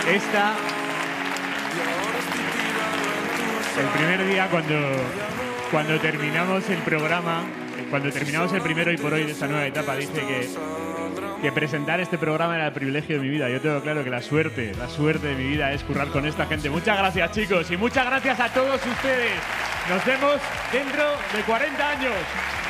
Esta, el primer día cuando terminamos el programa, cuando terminamos el primero y por hoy de esta nueva etapa, dije que presentar este programa era el privilegio de mi vida. Yo tengo claro que la suerte de mi vida es currar con esta gente. Muchas gracias, chicos, y muchas gracias a todos ustedes. Nos vemos dentro de 40 años.